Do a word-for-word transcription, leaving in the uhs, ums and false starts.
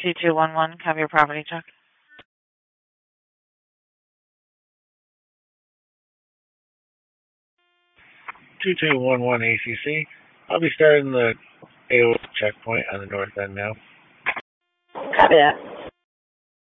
two two one one, have your property check. two two one one A C C. I'll be starting the A O checkpoint on the north end now. Copy that.